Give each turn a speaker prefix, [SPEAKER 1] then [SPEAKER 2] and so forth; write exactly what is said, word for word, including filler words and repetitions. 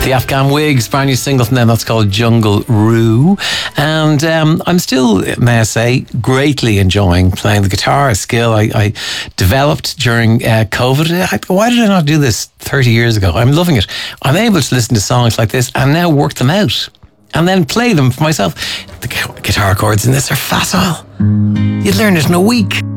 [SPEAKER 1] The Afghan Wigs, brand new single from them, that's called Jungle Roo. And um, I'm still, may I say, greatly enjoying playing the guitar, a skill I, I developed during uh, COVID. I, why did I not do this thirty years ago? I'm loving it. I'm able to listen to songs like this and now work them out and then play them for myself. The guitar chords in this are facile. You'd learn it in a week.